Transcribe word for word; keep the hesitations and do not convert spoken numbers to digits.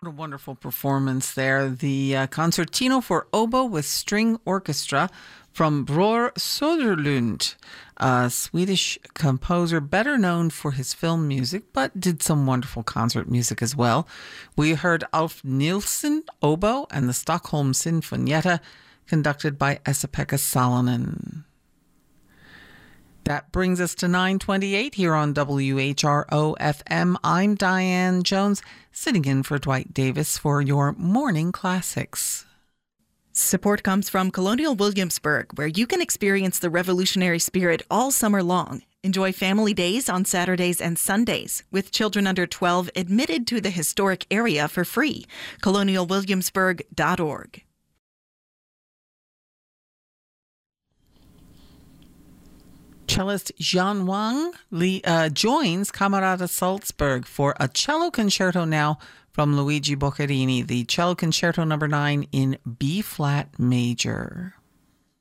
What a wonderful performance there. The uh, Concertino for Oboe with String Orchestra from Bror Söderlund, a Swedish composer better known for his film music, but did some wonderful concert music as well. We heard Alf Nilsson, oboe, and the Stockholm Sinfonietta, conducted by Esa-Pekka Salonen. That brings us to nine twenty-eight here on W H R O F M. I'm Diane Jones, sitting in for Dwight Davis for your Morning Classics. Support comes from Colonial Williamsburg, where you can experience the revolutionary spirit all summer long. Enjoy family days on Saturdays and Sundays, with children under twelve admitted to the historic area for free. colonial williamsburg dot org. Cellist Jian Wang Li, uh, joins Camerata Salzburg for a cello concerto now from Luigi Boccherini, the cello concerto number nine in B-flat major.